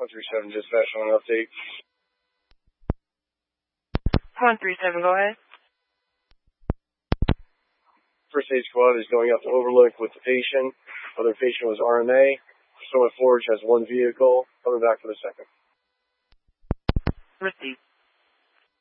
137 dispatch on an update. 137, go ahead. First aid squad is going up to Overlook with the patient. Other patient was RMA. Summit Forge has one vehicle, coming back for the second. Received.